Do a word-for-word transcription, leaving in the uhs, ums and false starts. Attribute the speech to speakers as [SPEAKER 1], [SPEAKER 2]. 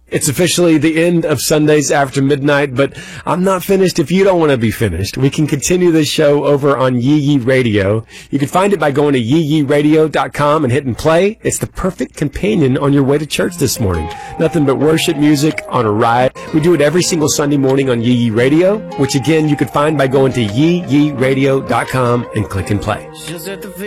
[SPEAKER 1] It's officially the end of Sundays After Midnight, but I'm not finished if you don't want to be finished. We can continue this show over on Yee Yee Radio. You can find it by going to yee yee radio dot com and hitting play. It's the perfect companion on your way to church this morning. Nothing but worship music on a ride. We do it every single Sunday morning on Yee Yee Radio, which again you can find by going to yee yee radio dot com and clicking play.